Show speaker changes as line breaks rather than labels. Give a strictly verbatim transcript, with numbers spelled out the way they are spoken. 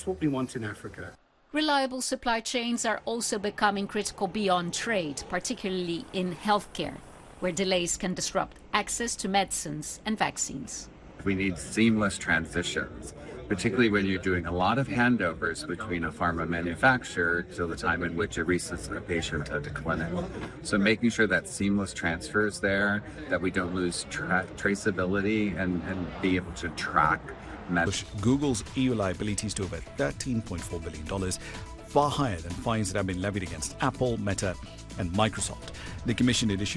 That's what we want in Africa.
Reliable supply chains are also becoming critical beyond trade, particularly in healthcare, where delays can disrupt access to medicines and vaccines.
We need seamless transitions, particularly when you're doing a lot of handovers between a pharma manufacturer till the time in which it reaches a patient at the clinic. So making sure that seamless transfer is there, that we don't lose tra traceability and, and be able to track
push Google's E U liabilities to over thirteen point four billion dollars, far higher than fines that have been levied against Apple, Meta, and Microsoft. The commission did issue